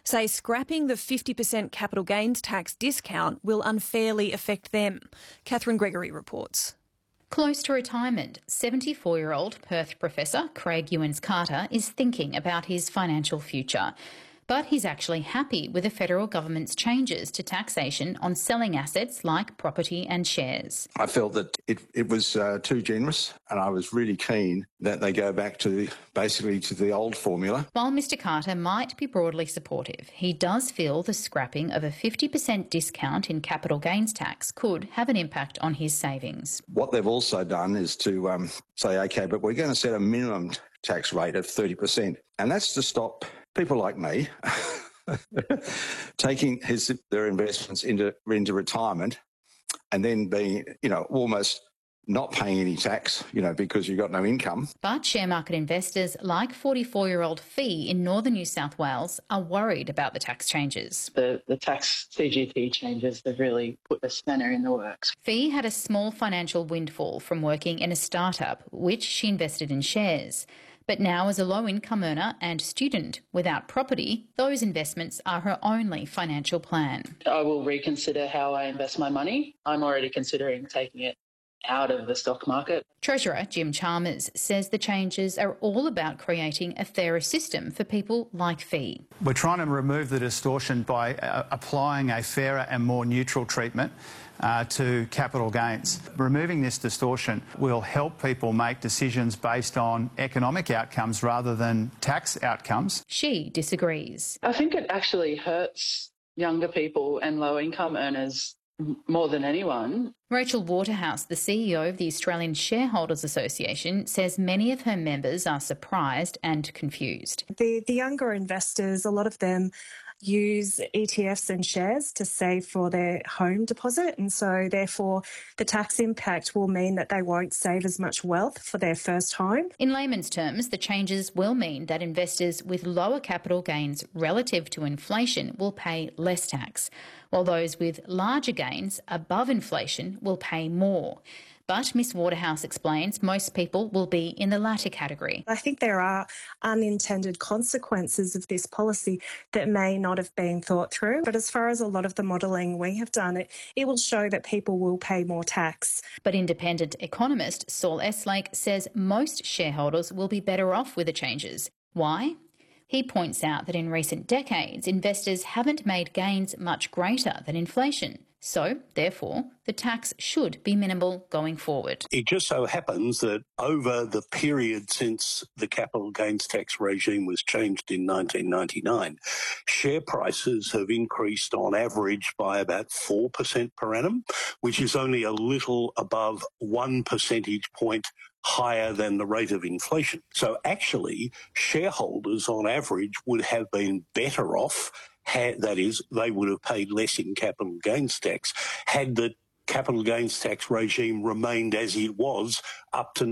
say scrapping the 50% capital gains tax discount will unfairly affect them. Catherine Gregory reports. Close to retirement, 74-year-old Perth professor Craig Ewens-Carter is thinking about his financial future. But he's actually happy with the federal government's changes to taxation on selling assets like property and shares. I felt that it was too generous, and I was really keen that they go back to the old formula. While Mr Carter might be broadly supportive, he does feel the scrapping of a 50% discount in capital gains tax could have an impact on his savings. What they've also done is to say, OK, but we're going to set a minimum tax rate of 30%, and that's to stop people like me taking their investments into retirement and then being, almost not paying any tax, because you've got no income. But share market investors like 44-year-old Fee in northern New South Wales are worried about the tax changes. The tax CGT changes have really put a spanner in the works. Fee had a small financial windfall from working in a startup, which she invested in shares. But now, as a low-income earner and student without property, those investments are her only financial plan. I will reconsider how I invest my money. I'm already considering taking it out of the stock market. Treasurer Jim Chalmers says the changes are all about creating a fairer system for people like Fee. We're trying to remove the distortion by applying a fairer and more neutral treatment to capital gains. Removing this distortion will help people make decisions based on economic outcomes rather than tax outcomes. She disagrees. I think it actually hurts younger people and low-income earners more than anyone. Rachel Waterhouse, the CEO of the Australian Shareholders Association, says many of her members are surprised and confused. The younger investors, a lot of them use ETFs and shares to save for their home deposit, and so therefore the tax impact will mean that they won't save as much wealth for their first home. In layman's terms, the changes will mean that investors with lower capital gains relative to inflation will pay less tax, while those with larger gains above inflation will pay more. But Ms Waterhouse explains most people will be in the latter category. I think there are unintended consequences of this policy that may not have been thought through. But as far as a lot of the modelling we have done, it will show that people will pay more tax. But independent economist Saul Eslake says most shareholders will be better off with the changes. Why? He points out that in recent decades, investors haven't made gains much greater than inflation. So, therefore, the tax should be minimal going forward. It just so happens that over the period since the capital gains tax regime was changed in 1999, share prices have increased on average by about 4% per annum, which is only a little above 1 percentage point higher than the rate of inflation. So actually, shareholders on average would have been better off, that is, they would have paid less in capital gains tax, had the capital gains tax regime remained as it was up to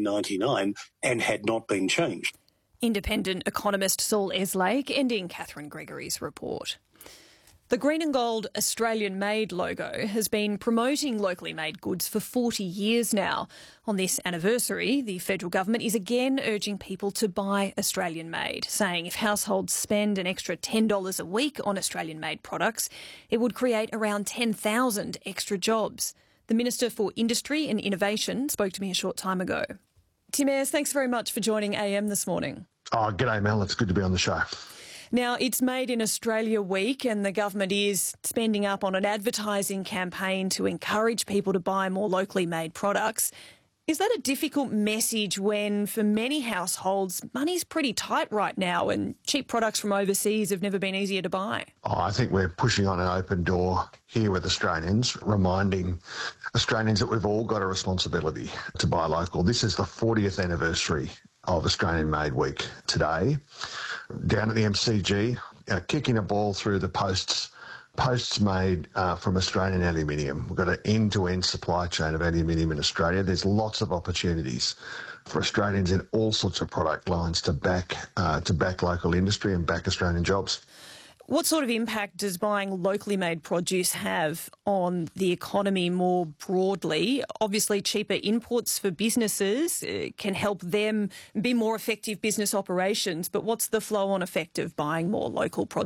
1999 and had not been changed. Independent economist Saul Eslake ending Catherine Gregory's report. The Green and Gold Australian Made logo has been promoting locally made goods for 40 years now. On this anniversary, the federal government is again urging people to buy Australian made, saying if households spend an extra $10 a week on Australian made products, it would create around 10,000 extra jobs. The Minister for Industry and Innovation spoke to me a short time ago. Tim Ayres, thanks very much for joining AM this morning. Oh, g'day, Mel. It's good to be on the show. Now, it's Made in Australia week and the government is spending up on an advertising campaign to encourage people to buy more locally made products. Is that a difficult message when, for many households, money's pretty tight right now and cheap products from overseas have never been easier to buy? Oh, I think we're pushing on an open door here with Australians, reminding Australians that we've all got a responsibility to buy local. This is the 40th anniversary of Australian Made Week today. Down at the MCG, kicking a ball through the posts made from Australian aluminium. We've got an end-to-end supply chain of aluminium in Australia. There's lots of opportunities for Australians in all sorts of product lines to back local industry and back Australian jobs. What sort of impact does buying locally made produce have on the economy more broadly? Obviously, cheaper imports for businesses can help them be more effective business operations, but what's the flow-on effect of buying more local produce?